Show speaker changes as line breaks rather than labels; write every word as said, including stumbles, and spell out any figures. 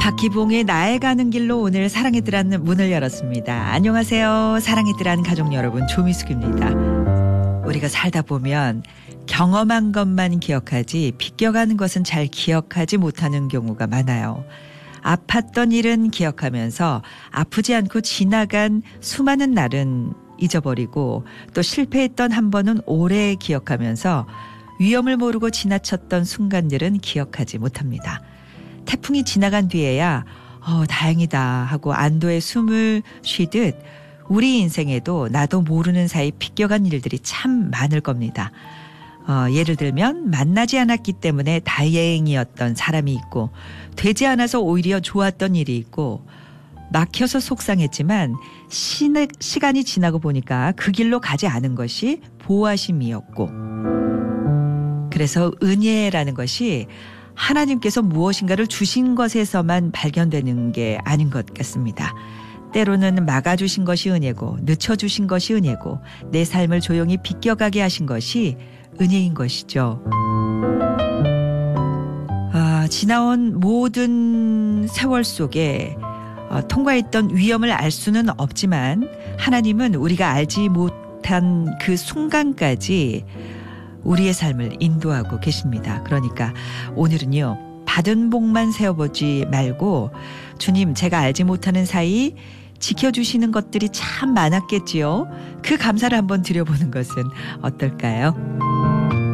박기봉의 나의 가는 길로 오늘 사랑의 뜰 문을 열었습니다. 안녕하세요. 사랑의 뜰 가족 여러분, 조미숙입니다. 우리가 살다 보면 경험한 것만 기억하지 비껴가는 것은 잘 기억하지 못하는 경우가 많아요. 아팠던 일은 기억하면서 아프지 않고 지나간 수많은 날은 잊어버리고, 또 실패했던 한 번은 오래 기억하면서 위험을 모르고 지나쳤던 순간들은 기억하지 못합니다. 태풍이 지나간 뒤에야 어, 다행이다 하고 안도의 숨을 쉬듯 우리 인생에도 나도 모르는 사이 비껴간 일들이 참 많을 겁니다. 어, 예를 들면 만나지 않았기 때문에 다행이었던 사람이 있고, 되지 않아서 오히려 좋았던 일이 있고, 막혀서 속상했지만 시, 시간이 지나고 보니까 그 길로 가지 않은 것이 보아심이었고, 그래서 은혜라는 것이 하나님께서 무엇인가를 주신 것에서만 발견되는 게 아닌 것 같습니다. 때로는 막아주신 것이 은혜고, 늦춰주신 것이 은혜고, 내 삶을 조용히 비껴가게 하신 것이 은혜인 것이죠. 아, 지나온 모든 세월 속에 어, 통과했던 위험을 알 수는 없지만, 하나님은 우리가 알지 못한 그 순간까지 우리의 삶을 인도하고 계십니다. 그러니까 오늘은요, 받은 복만 세어보지 말고, 주님, 제가 알지 못하는 사이 지켜주시는 것들이 참 많았겠지요. 그 감사를 한번 드려보는 것은 어떨까요?